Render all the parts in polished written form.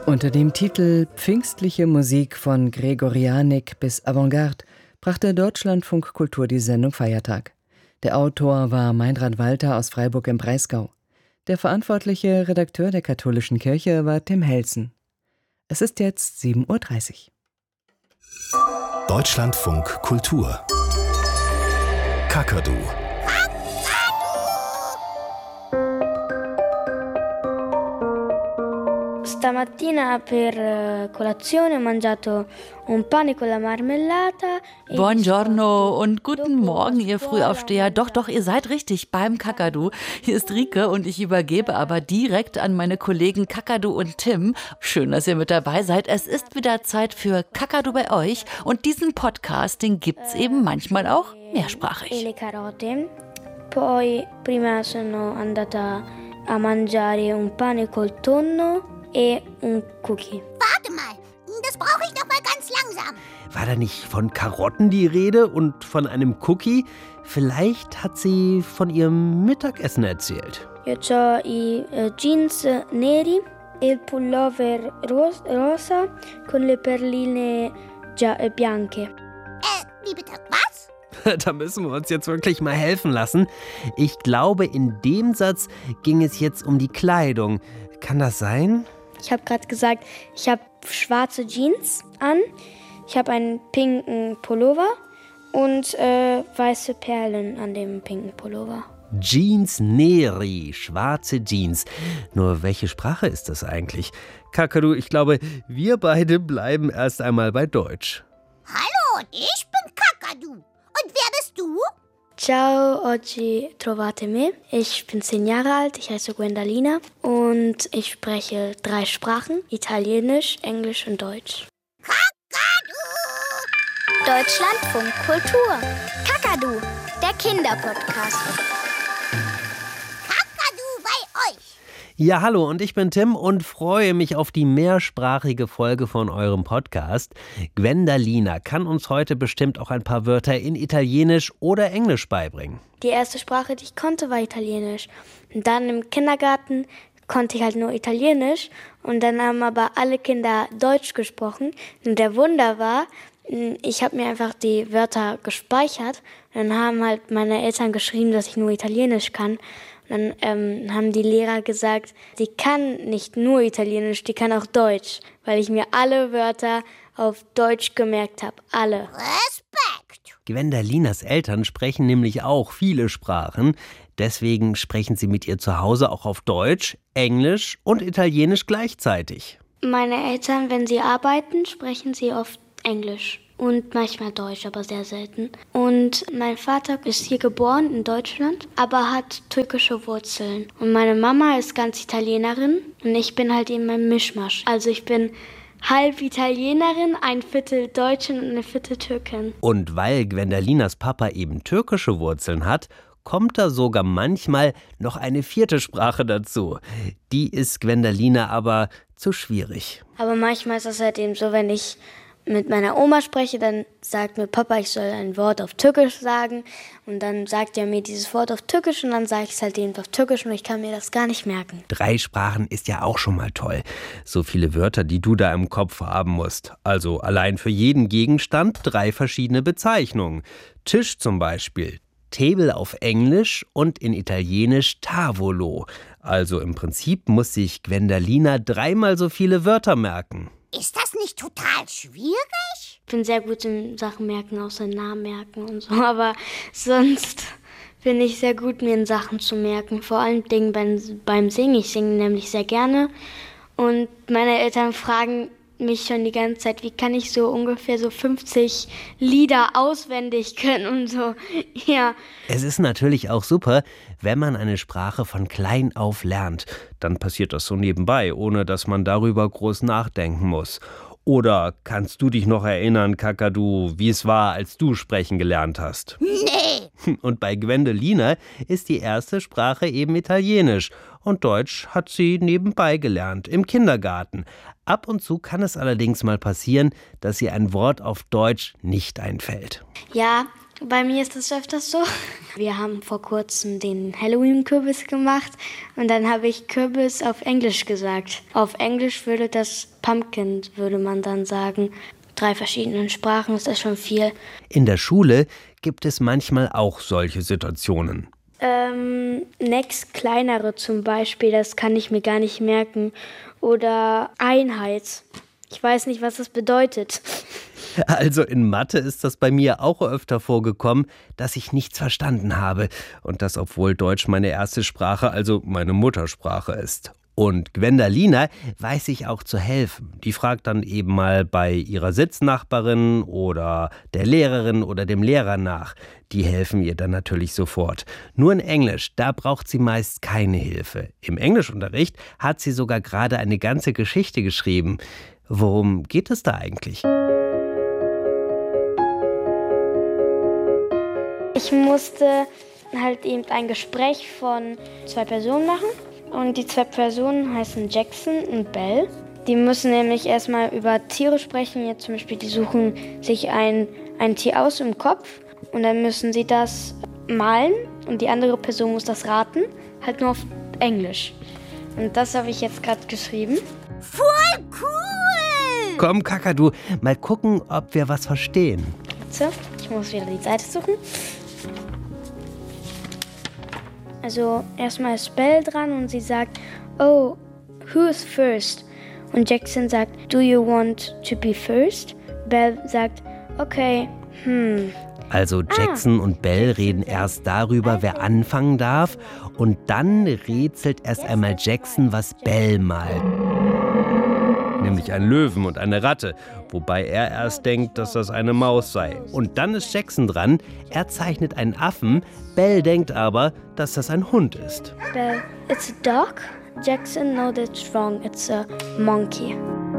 Unter dem Titel Pfingstliche Musik von Gregorianik bis Avantgarde brachte Deutschlandfunk Kultur die Sendung Feiertag. Der Autor war Meinrad Walter aus Freiburg im Breisgau. Der verantwortliche Redakteur der katholischen Kirche war Tim Helsen. Es ist jetzt 7:30 Uhr. Deutschlandfunk Kultur. Kakadu. Stamattina per colazione ho mangiato un pane con la marmellata. Buongiorno und guten Morgen, ihr Frühaufsteher. Doch, ihr seid richtig beim Kakadu. Hier ist Rike und ich übergebe aber direkt an meine Kollegen Kakadu und Tim. Schön, dass ihr mit dabei seid. Es ist wieder Zeit für Kakadu bei euch und diesen Podcast, den gibt's eben manchmal auch mehrsprachig. E le carote. Poi prima sono andata a mangiare un pane col tonno e un cookie. Warte mal, das brauche ich noch mal ganz langsam. War da nicht von Karotten die Rede und von einem Cookie? Vielleicht hat sie von ihrem Mittagessen erzählt. Io ho i jeans neri e il pullover rosa con le perline bianche. Wie bitte, was? Da müssen wir uns jetzt wirklich mal helfen lassen. Ich glaube, in dem Satz ging es jetzt um die Kleidung. Kann das sein? Ich habe gerade gesagt, ich habe schwarze Jeans an, ich habe einen pinken Pullover und weiße Perlen an dem pinken Pullover. Jeans neri, schwarze Jeans. Nur welche Sprache ist das eigentlich? Kakadu, ich glaube, wir beide bleiben erst einmal bei Deutsch. Hallo, ich bin Kakadu. Und wer bist du? Ciao, oggi trovate me. Ich bin 10 Jahre alt, ich heiße Gwendalina und ich spreche 3 Sprachen, Italienisch, Englisch und Deutsch. Kakadu! Deutschlandfunk Kultur. Kakadu, der Kinderpodcast. Kakadu bei euch. Ja, hallo, und ich bin Tim und freue mich auf die mehrsprachige Folge von eurem Podcast. Gwendalina kann uns heute bestimmt auch ein paar Wörter in Italienisch oder Englisch beibringen. Die erste Sprache, die ich konnte, war Italienisch. Und dann im Kindergarten konnte ich halt nur Italienisch und dann haben aber alle Kinder Deutsch gesprochen. Und der Wunder war, ich habe mir einfach die Wörter gespeichert. Dann haben halt meine Eltern geschrieben, dass ich nur Italienisch kann. Dann haben die Lehrer gesagt, die kann nicht nur Italienisch, die kann auch Deutsch, weil ich mir alle Wörter auf Deutsch gemerkt habe. Alle. Respekt! Gwendalinas Eltern sprechen nämlich auch viele Sprachen. Deswegen sprechen sie mit ihr zu Hause auch auf Deutsch, Englisch und Italienisch gleichzeitig. Meine Eltern, wenn sie arbeiten, sprechen sie oft Englisch. Und manchmal Deutsch, aber sehr selten. Und mein Vater ist hier geboren in Deutschland, aber hat türkische Wurzeln. Und meine Mama ist ganz Italienerin und ich bin halt eben ein Mischmasch. Also ich bin halb Italienerin, ein Viertel Deutschin und ein Viertel Türkin. Und weil Gwendalinas Papa eben türkische Wurzeln hat, kommt da sogar manchmal noch eine 4. Sprache dazu. Die ist Gwendalina aber zu schwierig. Aber manchmal ist es halt eben so, wenn ich mit meiner Oma spreche, dann sagt mir Papa, ich soll ein Wort auf Türkisch sagen und dann sagt er mir dieses Wort auf Türkisch und dann sage ich es halt eben auf Türkisch und ich kann mir das gar nicht merken. 3 Sprachen ist ja auch schon mal toll. So viele Wörter, die du da im Kopf haben musst. Also allein für jeden Gegenstand 3 verschiedene Bezeichnungen. Tisch zum Beispiel, Table auf Englisch und in Italienisch Tavolo. Also im Prinzip muss sich Gwendalina 3-mal so viele Wörter merken. Ist das nicht total schwierig? Ich bin sehr gut in Sachen merken, außer Namen merken und so, aber sonst bin ich sehr gut, mir in Sachen zu merken. Vor allen Dingen beim Singen. Ich singe nämlich sehr gerne und meine Eltern fragen mich schon die ganze Zeit, wie kann ich so ungefähr so 50 Lieder auswendig können und so, ja. Es ist natürlich auch super, wenn man eine Sprache von klein auf lernt. Dann passiert das so nebenbei, ohne dass man darüber groß nachdenken muss. Oder kannst du dich noch erinnern, Kakadu, wie es war, als du sprechen gelernt hast? Nee. Und bei Gwendalina ist die erste Sprache eben Italienisch. Und Deutsch hat sie nebenbei gelernt, im Kindergarten. Ab und zu kann es allerdings mal passieren, dass ihr ein Wort auf Deutsch nicht einfällt. Ja, Bei mir ist das öfters so. Wir haben vor kurzem den Halloween-Kürbis gemacht und dann habe ich Kürbis auf Englisch gesagt. Auf Englisch würde das Pumpkin, würde man dann sagen. 3 verschiedenen Sprachen ist das schon viel. In der Schule gibt es manchmal auch solche Situationen. Next kleinere zum Beispiel, das kann ich mir gar nicht merken. Oder Einheit. Ich weiß nicht, was das bedeutet. Also in Mathe ist das bei mir auch öfter vorgekommen, dass ich nichts verstanden habe. Und das, obwohl Deutsch meine erste Sprache, also meine Muttersprache ist. Und Gwendalina weiß sich auch zu helfen. Die fragt dann eben mal bei ihrer Sitznachbarin oder der Lehrerin oder dem Lehrer nach. Die helfen ihr dann natürlich sofort. Nur in Englisch, da braucht sie meist keine Hilfe. Im Englischunterricht hat sie sogar gerade eine ganze Geschichte geschrieben. Worum geht es da eigentlich? Ich musste halt eben ein Gespräch von 2 Personen machen. Und die 2 Personen heißen Jackson und Belle. Die müssen nämlich erstmal über Tiere sprechen. Jetzt zum Beispiel, die suchen sich ein Tier aus im Kopf. Und dann müssen sie das malen. Und die andere Person muss das raten. Halt nur auf Englisch. Und das habe ich jetzt gerade geschrieben. Voll cool! Komm, Kakadu, mal gucken, ob wir was verstehen. So, ich muss wieder die Seite suchen. Also erstmal ist Belle dran und sie sagt, oh, who is first? Und Jackson sagt, do you want to be first? Belle sagt, okay, Also Jackson und Belle reden erst darüber, wer anfangen darf. Und dann rätselt erst einmal Jackson, was Belle malt. Nämlich einen Löwen und eine Ratte. Wobei er erst denkt, dass das eine Maus sei. Und dann ist Jackson dran. Er zeichnet einen Affen. Belle denkt aber, dass das ein Hund ist. Belle, it's a dog. Jackson, no, that's wrong, it's a monkey.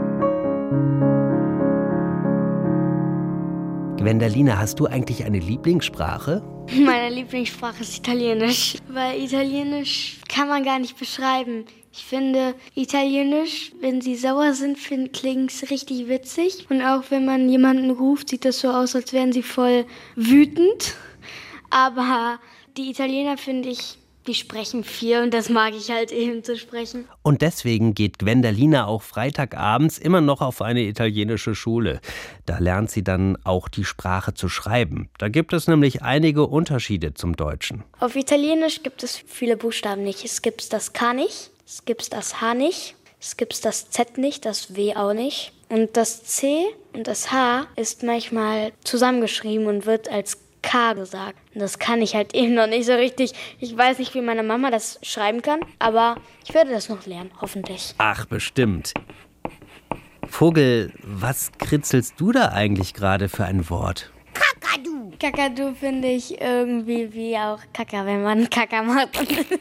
Gwendalina, hast du eigentlich eine Lieblingssprache? Meine Lieblingssprache ist Italienisch, weil Italienisch kann man gar nicht beschreiben. Ich finde Italienisch, wenn sie sauer sind, klingt es richtig witzig. Und auch wenn man jemanden ruft, sieht das so aus, als wären sie voll wütend. Aber die Italiener, finde ich, die sprechen viel und das mag ich halt eben zu sprechen. Und deswegen geht Gwendalina auch freitagabends immer noch auf eine italienische Schule. Da lernt sie dann auch die Sprache zu schreiben. Da gibt es nämlich einige Unterschiede zum Deutschen. Auf Italienisch gibt es viele Buchstaben nicht. Es gibt das K nicht, es gibt das H nicht, es gibt das Z nicht, das W auch nicht. Und das C und das H ist manchmal zusammengeschrieben und wird als K gesagt. Und das kann ich halt eben noch nicht so richtig. Ich weiß nicht, wie meine Mama das schreiben kann, aber ich werde das noch lernen, hoffentlich. Ach, bestimmt. Vogel, was kritzelst du da eigentlich gerade für ein Wort? Kakadu! Kakadu finde ich irgendwie wie auch Kaka, wenn man Kaka macht.